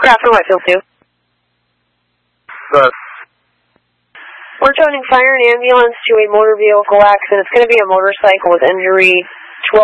Craft from Whitefield 2. Good. We're joining fire and ambulance to a motor vehicle accident. It's going to be a motorcycle with injury